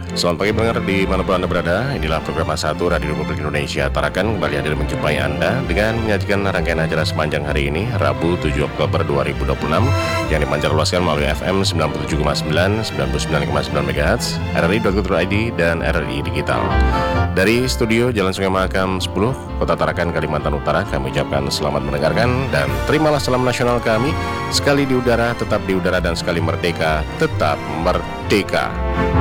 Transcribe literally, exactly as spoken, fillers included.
Selamat pagi pendengar di manapun Anda berada. Inilah program A satu Radio Republik Indonesia. Tarakan kembali hadir menjumpai Anda dengan menyajikan rangkaian acara sepanjang hari ini, Rabu tujuh Oktober dua ribu dua puluh enam, yang dipancar luaskan melalui F M sembilan puluh tujuh koma sembilan, sembilan puluh sembilan koma sembilan MHz, R R I dot co dot I D, dan R R I Digital. Dari studio Jalan Sungai Mahakam sepuluh, Kota Tarakan, Kalimantan Utara, kami ucapkan selamat mendengarkan dan terimalah salam nasional kami. Sekali di udara, tetap di udara, dan sekali merdeka, tetap merdeka.